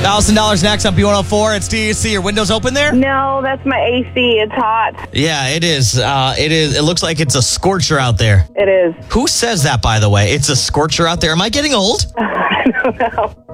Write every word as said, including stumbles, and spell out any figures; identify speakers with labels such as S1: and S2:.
S1: one thousand dollars next on B one oh four. It's D C. Your windows open there?
S2: No, that's my A C. It's hot.
S1: Yeah, it is. Uh, it is. It looks like it's a scorcher out there.
S2: It is.
S1: Who says that, by the way? It's a scorcher out there. Am I getting old?
S2: I don't know.